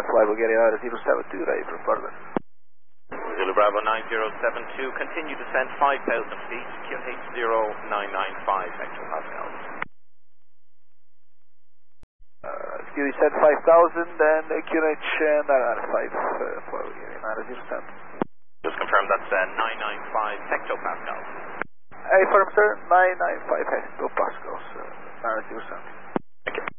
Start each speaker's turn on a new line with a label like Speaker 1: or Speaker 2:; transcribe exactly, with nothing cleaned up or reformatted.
Speaker 1: nine five Bulgaria Nara zero seven two, ready for further.
Speaker 2: Zulu Bravo nine zero seven two, continue descent five thousand feet, Q N H zero nine nine five hectopascals.
Speaker 1: Uh, Q descent five thousand and uh, Q N H uh, nine nine five uh, for Bulgaria Nara zero seven.
Speaker 2: Just confirm that's uh, nine nine five hectopascals.
Speaker 1: Affirm sir, nine nine five hectopascals, uh, Nara zero seven.